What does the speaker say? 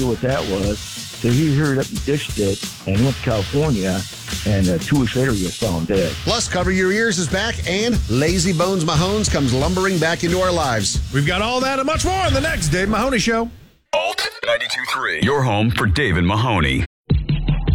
what that was. So he hurried up and dished it and went to California, and 2 weeks later he was found dead. Plus, Cover Your Ears is back, and Lazy Bones Mahones comes lumbering back into our lives. We've got all that and much more on the next Dave Mahoney Show. Alt 92.3, your home for Dave and Mahoney.